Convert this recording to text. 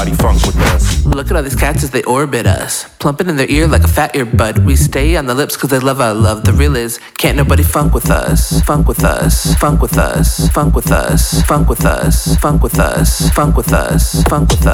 funk with us. Look at all these cats as they orbit us, plumping in their ear like a fat earbud. We stay on the lips cause they love our love. The real is, can't nobody funk with us. Funk with us, funk with us, funk with us, funk with us, funk with us, funk with us, funk with us.